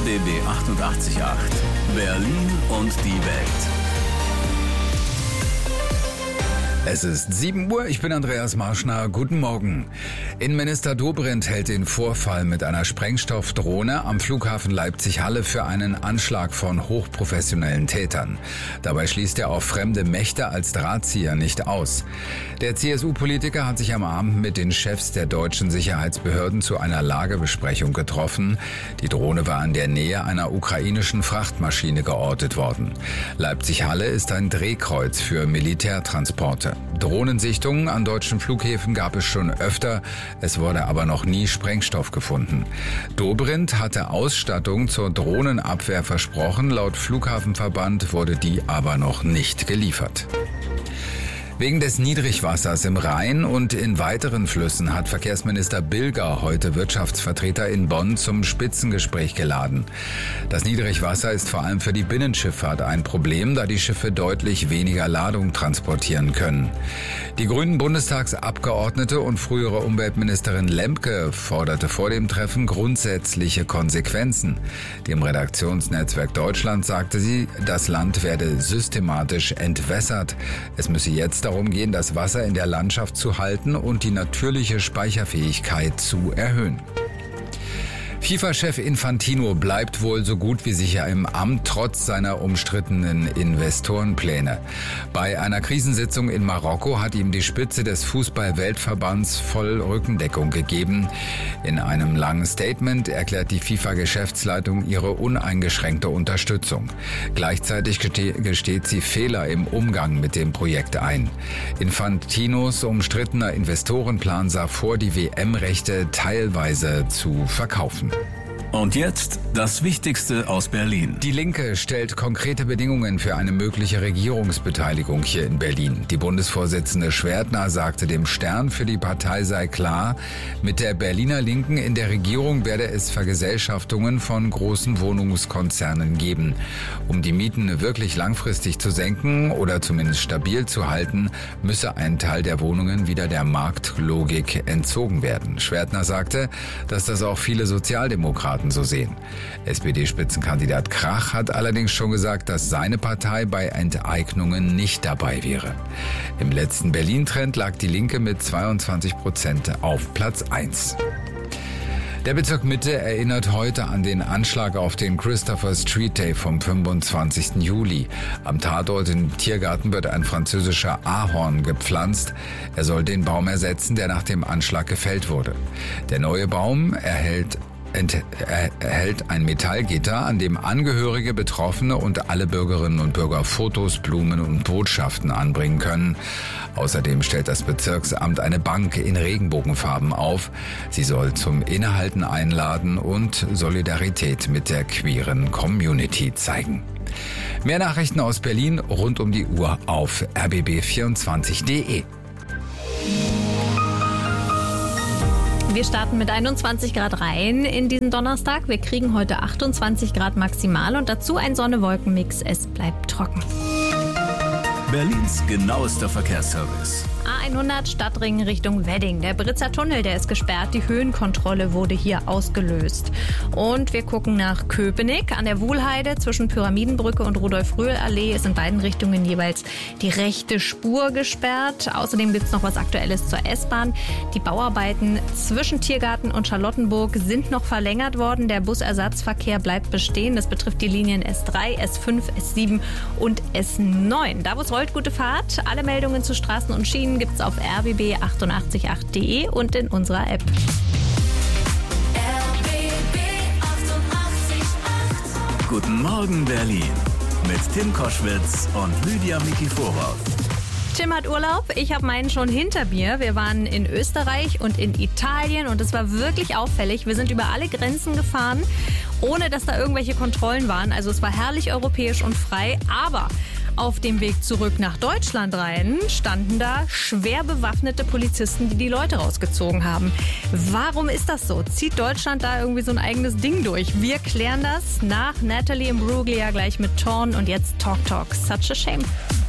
RBB 88.8 Berlin und die Welt. Es ist 7 Uhr, ich bin Andreas Marschner, guten Morgen. Innenminister Dobrindt hält den Vorfall mit einer Sprengstoffdrohne am Flughafen Leipzig-Halle für einen Anschlag von hochprofessionellen Tätern. Dabei schließt er auf fremde Mächte als Drahtzieher nicht aus. Der CSU-Politiker hat sich am Abend mit den Chefs der deutschen Sicherheitsbehörden zu einer Lagebesprechung getroffen. Die Drohne war in der Nähe einer ukrainischen Frachtmaschine geortet worden. Leipzig-Halle ist ein Drehkreuz für Militärtransporte. Drohnensichtungen an deutschen Flughäfen gab es schon öfter, es wurde aber noch nie Sprengstoff gefunden. Dobrindt hatte Ausstattung zur Drohnenabwehr versprochen, laut Flughafenverband wurde die aber noch nicht geliefert. Wegen des Niedrigwassers im Rhein und in weiteren Flüssen hat Verkehrsminister Bilger heute Wirtschaftsvertreter in Bonn zum Spitzengespräch geladen. Das Niedrigwasser ist vor allem für die Binnenschifffahrt ein Problem, da die Schiffe deutlich weniger Ladung transportieren können. Die grünen Bundestagsabgeordnete und frühere Umweltministerin Lemke forderte vor dem Treffen grundsätzliche Konsequenzen. Dem Redaktionsnetzwerk Deutschland sagte sie, das Land werde systematisch entwässert. Es müsse jetzt darum gehen, das Wasser in der Landschaft zu halten und die natürliche Speicherfähigkeit zu erhöhen. FIFA-Chef Infantino bleibt wohl so gut wie sicher im Amt, trotz seiner umstrittenen Investorenpläne. Bei einer Krisensitzung in Marokko hat ihm die Spitze des Fußball-Weltverbands voll Rückendeckung gegeben. In einem langen Statement erklärt die FIFA-Geschäftsleitung ihre uneingeschränkte Unterstützung. Gleichzeitig gesteht sie Fehler im Umgang mit dem Projekt ein. Infantinos umstrittener Investorenplan sah vor, die WM-Rechte teilweise zu verkaufen. Und jetzt das Wichtigste aus Berlin. Die Linke stellt konkrete Bedingungen für eine mögliche Regierungsbeteiligung hier in Berlin. Die Bundesvorsitzende Schwertner sagte dem Stern, für die Partei sei klar, mit der Berliner Linken in der Regierung werde es Vergesellschaftungen von großen Wohnungskonzernen geben. Um die Mieten wirklich langfristig zu senken oder zumindest stabil zu halten, müsse ein Teil der Wohnungen wieder der Marktlogik entzogen werden. Schwertner sagte, dass das auch viele Sozialdemokraten so sehen. SPD-Spitzenkandidat Krach hat allerdings schon gesagt, dass seine Partei bei Enteignungen nicht dabei wäre. Im letzten Berlin-Trend lag die Linke mit 22% auf Platz 1. Der Bezirk Mitte erinnert heute an den Anschlag auf den Christopher Street Day vom 25. Juli. Am Tatort im Tiergarten wird ein französischer Ahorn gepflanzt. Er soll den Baum ersetzen, der nach dem Anschlag gefällt wurde. Der neue Baum erhält ein Metallgitter, an dem Angehörige, Betroffene und alle Bürgerinnen und Bürger Fotos, Blumen und Botschaften anbringen können. Außerdem stellt das Bezirksamt eine Bank in Regenbogenfarben auf. Sie soll zum Innehalten einladen und Solidarität mit der queeren Community zeigen. Mehr Nachrichten aus Berlin rund um die Uhr auf rbb24.de. Wir starten mit 21 Grad rein in diesen Donnerstag. Wir kriegen heute 28 Grad maximal und dazu ein Sonne-Wolken-Mix. Es bleibt trocken. Berlins genauester Verkehrsservice. A100 Stadtring Richtung Wedding. Der Britzer Tunnel, der ist gesperrt. Die Höhenkontrolle wurde hier ausgelöst. Und wir gucken nach Köpenick. An der Wuhlheide zwischen Pyramidenbrücke und Rudolf-Röhl-Allee ist in beiden Richtungen jeweils die rechte Spur gesperrt. Außerdem gibt es noch was Aktuelles zur S-Bahn. Die Bauarbeiten zwischen Tiergarten und Charlottenburg sind noch verlängert worden. Der Busersatzverkehr bleibt bestehen. Das betrifft die Linien S3, S5, S7 und S9. Da, wo es rollt, gute Fahrt. Alle Meldungen zu Straßen und Schienen gibt's auf rbb888.de und in unserer App. RBB 88.8. Guten Morgen Berlin mit Tim Koschwitz und Lydia Mikiforov. Tim hat Urlaub, ich habe meinen schon hinter mir. Wir waren in Österreich und in Italien und es war wirklich auffällig. Wir sind über alle Grenzen gefahren, ohne dass da irgendwelche Kontrollen waren. Also es war herrlich europäisch und frei, aber auf dem Weg zurück nach Deutschland rein standen da schwer bewaffnete Polizisten, die die Leute rausgezogen haben. Warum ist das so? Zieht Deutschland da irgendwie so ein eigenes Ding durch? Wir klären das nach Natalie Imbruglia gleich mit Torn und jetzt Talk Talk. Such a shame.